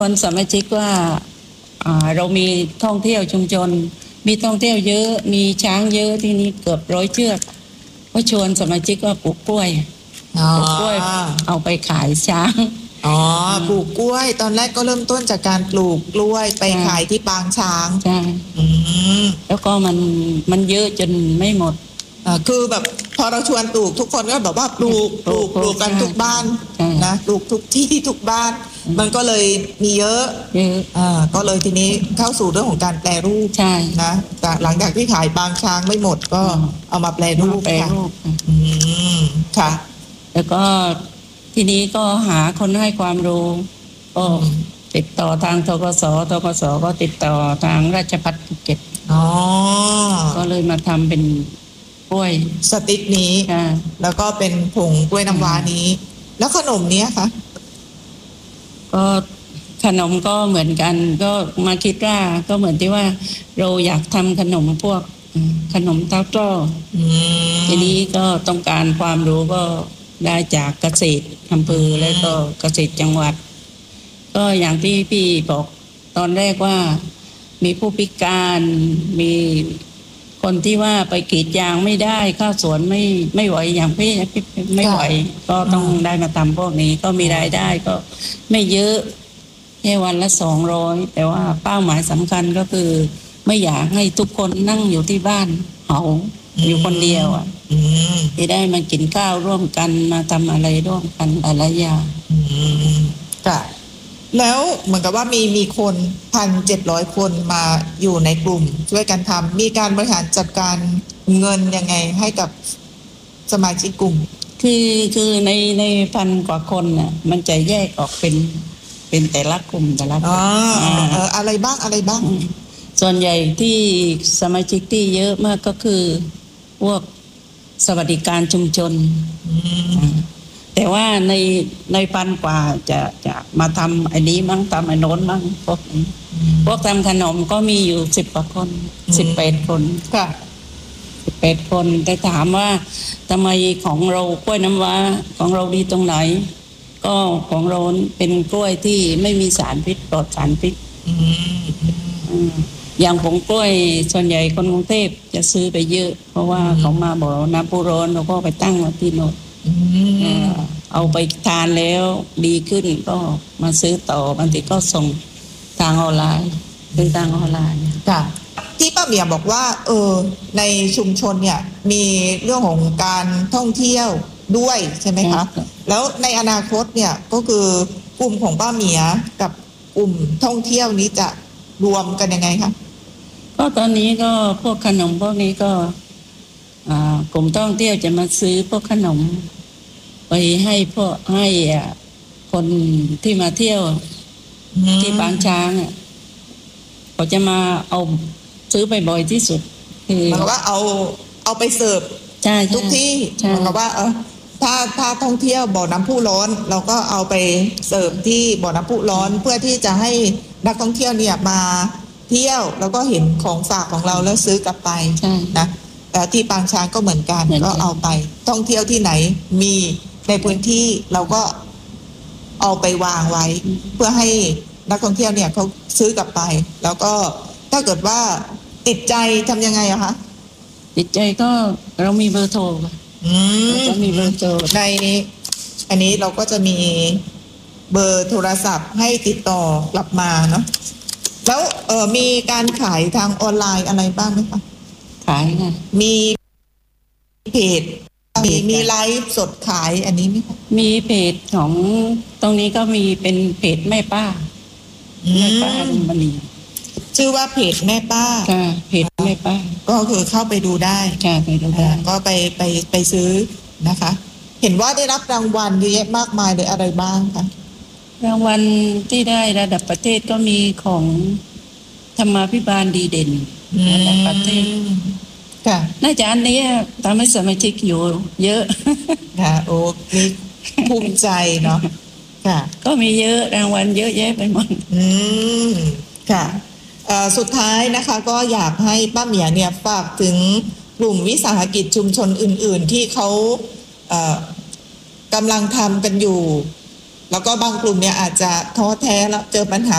คนสมาชิกว่าเรามีท่องเที่ยวชุมชนมีท่องเที่ยวเยอะมีช้างเยอะที่นี่เกือบ100 เชือกก็ชวนสมาชิกว่าปลูกกล้วยเอาไปขายช้างปลูกกล้วยตอนแรกก็เริ่มต้นจากการปลูกกล้วยไปขายที่ปางช้างใช่แล้วก็มันเยอะจนไม่หมดคือแบบพอเราชวนปลูกทุกคนก็แบบว่าปลูกกันทุกบ้านนะปลูกทุกที่ทุกบ้านมันก็เลยมีเยอะก็เลยทีนี้เข้าสู่เรื่องของการแปรรูปนะแต่หลังจากที่ขายปางช้างไม่หมดก็เอามาแปรรูปค่ะแล้วก็ทีนี้ก็หาคนให้ความรู้ก็ติดต่อทางทกสก็ติดต่อทางราชภัฏภูเก็ตก็เลยมาทำเป็นกล้วยสติ๊กนี้แล้วก็เป็นผงกล้วยน้ำว้านี้แล้วขนมนี้คะก็ขนมก็เหมือนกันก็มาคิดว่าก็เหมือนที่ว่าเราอยากทำขนมพวกขนมเต้าจ้อทีนี้ก็ต้องการความรู้ก็ได้จากเกษตรอำเภอและก็เกษตรจังหวัดก็อย่างที่พี่บอกตอนแรกว่ามีผู้พิการมีคนที่ว่าไปกรีดยางไม่ได้เข้าสวนไม่ไหวอย่างพี่ไม่ไหวก็ต้องได้มาทำพวกนี้ก็มีรายได้ก็ไม่เยอะแค่วันละ200แต่ว่าเป้าหมายสำคัญก็คือไม่อยากให้ทุกคนนั่งอยู่ที่บ้านอยู่คนเดียวที่ได้มากินข้าวร่วมกันมาทำอะไรร่วมกันหลายอย่างค่ะแล้วเหมือนกับว่ามีคน 1,700 คนมาอยู่ในกลุ่มช่วยกันทำมีการบริหารจัดการเงินยังไงให้กับสมาชิกกลุ่มคือใน1,000 กว่าคนน่ะมันจะแยกออกเป็นแต่ละกลุ่มอะไรบ้างส่วนใหญ่ที่สมาชิกที่เยอะมากก็คือพวกสวัสดิการชุมชนแต่ว่าใน1,000 กว่าจะมาทำอันนี้มั่งทำอันโน้นมั่งพวกทำขนมก็มีอยู่10 กว่าคน18 คนค่ะ 18 คนแต่ถามว่าทำไมของเรากล้วยน้ำว้าของเราดีตรงไหนก็ของเราเป็นกล้วยที่ไม่มีสารพิษปลอดสารพิษอย่างผงกล้วยส่วนใหญ่คนกรุงเทพจะซื้อไปเยอะเพราะว่าเขามาบอกน้ำพุร้อนเราก็ไปตั้งไว้ที่โน่นเอาไปทานแล้วดีขึ้นก็มาซื้อต่อบางทีก็ส่งทางออนไลน์ซื้อทางออนไลน์ค่ะที่ป้าเมียบอกว่าในชุมชนเนี่ยมีเรื่องของการท่องเที่ยวด้วยใช่ไหมคะแล้วในอนาคตเนี่ยก็คือกลุ่มของป้าเมียกับกลุ่มท่องเที่ยวนี้จะรวมกันยังไงคะก็ตอนนี้ก็พวกขนมพวกนี้ก็กลุ่มท่องเที่ยวจะมาซื้อพวกขนมไปให้คนที่มาเที่ยวที่ปางช้างเขาจะมาเอาซื้อไปบ่อยที่สุดคือหมายความว่าเอาไปเสิร์ฟทุกที่หมายความว่าถ้าท่องเที่ยวบ่อน้ำพุร้อนเราก็เอาไปเสิร์ฟที่บ่อน้ำพุร้อนเพื่อที่จะให้นักท่องเที่ยวเนี่ยมาเที่ยวแล้วก็เห็นของฝากของเราแล้วซื้อกลับไปนะที่ปางช้างก็เหมือนกันก็เอาไปท่องเที่ยวที่ไหนมีในพื้นที่เราก็เอาไปวางไว้เพื่อให้นักท่องเที่ยวเนี่ยเขาซื้อกลับไปแล้วก็ถ้าเกิดว่าติดใจทำยังไงอะคะติดใจก็เรามีเบอร์โทรจะมีเบอร์โทรในนี้อันนี้เราก็จะมีเบอร์โทรศัพท์ให้ติดต่อกลับมาเนาะแล้วมีการขายทางออนไลน์อะไรบ้างไหมคะขายค่ะมีเพจมีไลฟ์สดขายอันนี้ไหมคะมีเพจของตรงนี้ก็มีเป็นเพจแม่ป้ามันนี่ชื่อว่าเพจแม่ป้าค่ะเพจแม่ป้าก็คือเข้าไปดูได้ค่ะไปดูได้ก็ไปซื้อนะคะเห็นว่าได้รับรางวัลเยอะแยะมากมายเลยอะไรบ้างคะรางวัลที่ได้ระดับประเทศก็มีของธรรมาภิบาลดีเด่นระดับประเทศค่ะน่าจะอันนี้ทำให้สมาชิกอยู่เยอะค่ะโอ้มีภูมิใจเนาะค่ะก็มีเยอะรางวัลเยอะแยะไปหมดค่ะสุดท้ายนะคะก็อยากให้ป้าเหมียเนี่ยฝากถึงกลุ่มวิสาหกิจชุมชนอื่นๆที่เขากำลังทำกันอยู่แล้วก็บางกลุ่มเนี่ยอาจจะท้อแท้แล้วเจอปัญหา